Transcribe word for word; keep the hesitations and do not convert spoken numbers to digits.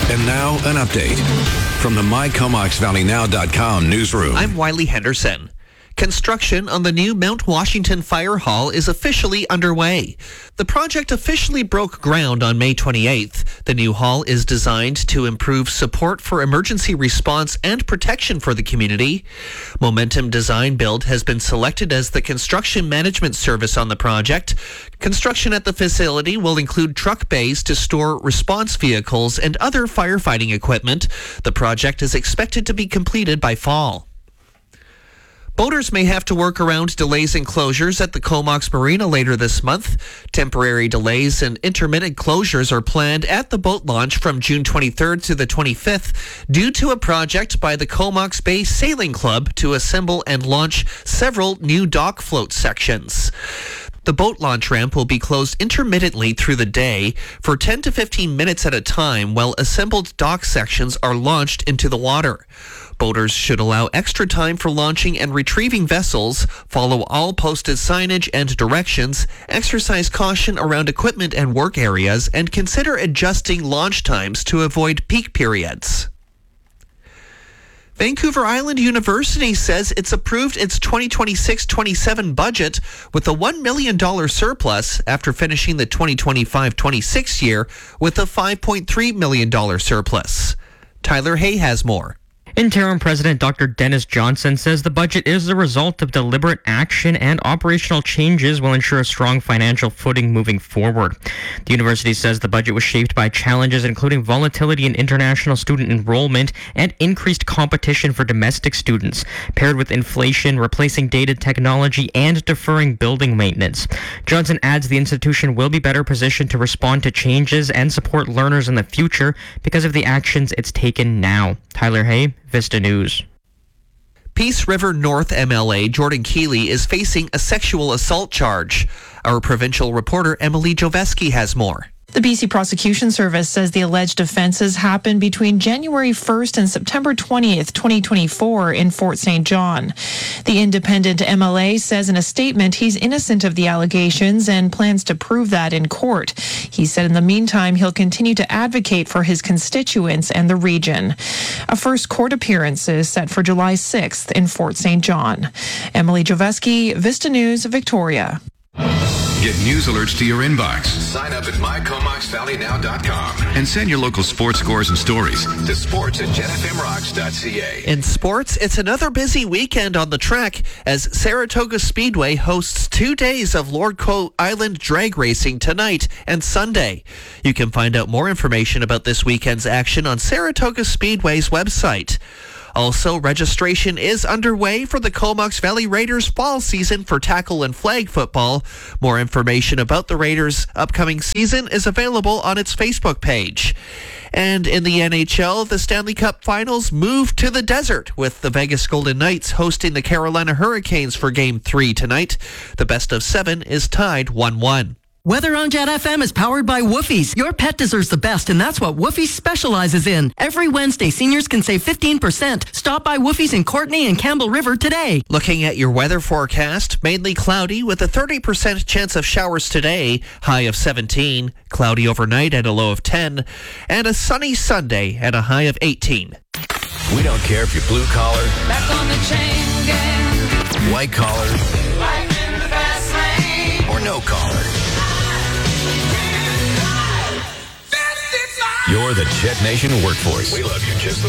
And now, an update from the my comox valley now dot com newsroom. I'm Wiley Henderson. Construction on the new Mount Washington Fire Hall is officially underway. The project officially broke ground on May twenty-eighth. The new hall is designed to improve support for emergency response and protection for the community. Momentum Design Build has been selected as the construction management service on the project. Construction at the facility will include truck bays to store response vehicles and other firefighting equipment. The project is expected to be completed by fall. Boaters may have to work around delays and closures at the Comox Marina later this month. Temporary delays and intermittent closures are planned at the boat launch from June twenty-third to the twenty-fifth due to a project by the Comox Bay Sailing Club to assemble and launch several new dock float sections. The boat launch ramp will be closed intermittently through the day for ten to fifteen minutes at a time while assembled dock sections are launched into the water. Boaters should allow extra time for launching and retrieving vessels, follow all posted signage and directions, exercise caution around equipment and work areas, and consider adjusting launch times to avoid peak periods. Vancouver Island University says it's approved its twenty twenty-six twenty-seven budget with a one million dollars surplus after finishing the twenty twenty-five twenty-six year with a five point three million dollars surplus. Tyler Hay has more. Interim President Doctor Dennis Johnson says the budget is the result of deliberate action and operational changes will ensure a strong financial footing moving forward. The university says the budget was shaped by challenges including volatility in international student enrollment and increased competition for domestic students, paired with inflation, replacing dated technology, and deferring building maintenance. Johnson adds the institution will be better positioned to respond to changes and support learners in the future because of the actions it's taken now. Tyler Hay, Vista News. Peace River North M L A Jordan Keeley is facing a sexual assault charge. Our provincial reporter Emily Joveski has more. The B C Prosecution Service says the alleged offences happened between January first and September twentieth, twenty twenty-four in Fort Saint John. The independent M L A says in a statement he's innocent of the allegations and plans to prove that in court. He said in the meantime he'll continue to advocate for his constituents and the region. A first court appearance is set for July sixth in Fort Saint John. Emily Joveski, Vista News, Victoria. Get news alerts to your inbox. Sign up at my comox valley now dot com and send your local sports scores and stories to sports at jen f m rocks dot c a. In sports, it's another busy weekend on the track as Saratoga Speedway hosts two days of Lord Coe Island drag racing tonight and Sunday. You can find out more information about this weekend's action on Saratoga Speedway's website. Also, registration is underway for the Comox Valley Raiders fall season for tackle and flag football. More information about the Raiders' upcoming season is available on its Facebook page. And in the N H L, the Stanley Cup Finals move to the desert with the Vegas Golden Knights hosting the Carolina Hurricanes for Game three tonight. The best of seven is tied one one. Weather on Jet F M is powered by Woofies. Your pet deserves the best, and that's what Woofies specializes in. Every Wednesday, seniors can save fifteen percent. Stop by Woofies in Courtenay and Campbell River today. Looking at your weather forecast, mainly cloudy with a thirty percent chance of showers today, high of seventeen, cloudy overnight at a low of ten, and a sunny Sunday at a high of eighteen. We don't care if you're blue collar, Back on the chain gang. white collar, Life in the fast lane. or no collar. You're the Jet Nation workforce. We love you just the